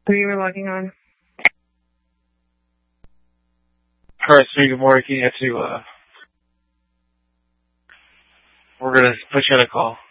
Who you were logging on? Alright, so good morning. You have to, we're gonna put you on a call.